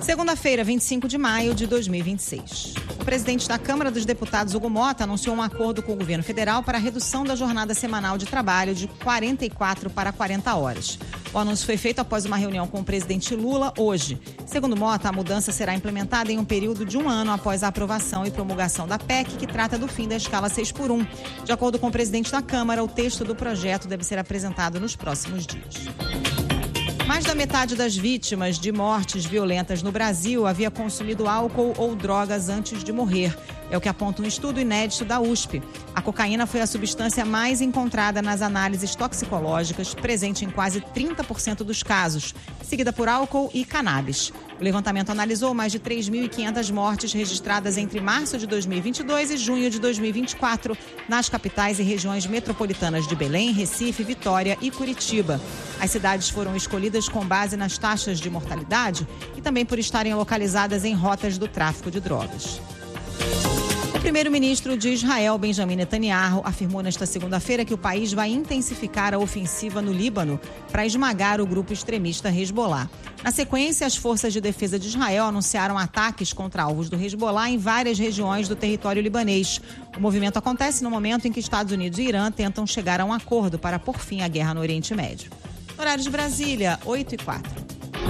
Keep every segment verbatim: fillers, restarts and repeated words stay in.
Segunda-feira, vinte e cinco de maio de dois mil e vinte e seis. O presidente da Câmara dos Deputados, Hugo Motta, anunciou um acordo com o governo federal para a redução da jornada semanal de trabalho de quarenta e quatro para quarenta horas. O anúncio foi feito após uma reunião com o presidente Lula hoje. Segundo Motta, a mudança será implementada em um período de um ano após a aprovação e promulgação da P E C, que trata do fim da escala seis por um. De acordo com o presidente da Câmara, o texto do projeto deve ser apresentado nos próximos dias. Mais da metade das vítimas de mortes violentas no Brasil havia consumido álcool ou drogas antes de morrer. É o que aponta um estudo inédito da U S P. A cocaína foi a substância mais encontrada nas análises toxicológicas, presente em quase trinta por cento dos casos, seguida por álcool e cannabis. O levantamento analisou mais de três mil e quinhentas mortes registradas entre março de dois mil e vinte e dois e junho de dois mil e vinte e quatro nas capitais e regiões metropolitanas de Belém, Recife, Vitória e Curitiba. As cidades foram escolhidas com base nas taxas de mortalidade e também por estarem localizadas em rotas do tráfico de drogas. O primeiro-ministro de Israel, Benjamin Netanyahu, afirmou nesta segunda-feira que o país vai intensificar a ofensiva no Líbano para esmagar o grupo extremista Hezbollah. Na sequência, as forças de defesa de Israel anunciaram ataques contra alvos do Hezbollah em várias regiões do território libanês. O movimento acontece no momento em que Estados Unidos e Irã tentam chegar a um acordo para pôr fim à guerra no Oriente Médio. Horário de Brasília, oito e quatro.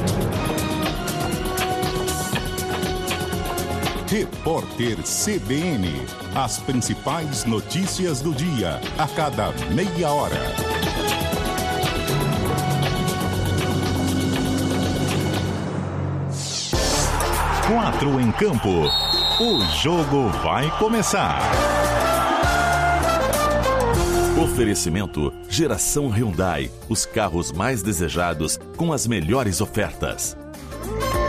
Repórter C B N. As principais notícias do dia, a cada meia hora. Quatro em campo. O jogo vai começar. Oferecimento Geração Hyundai. Os carros mais desejados com as melhores ofertas.